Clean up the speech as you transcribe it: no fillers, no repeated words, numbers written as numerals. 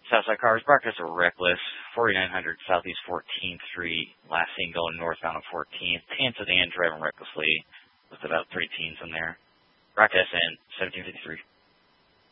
Southside cars, broadcast are reckless. 4900 Southeast 14th Street, last seen going northbound on 14th. Tan sedan driving recklessly with about 3 teens in there. Broadcast in 1753.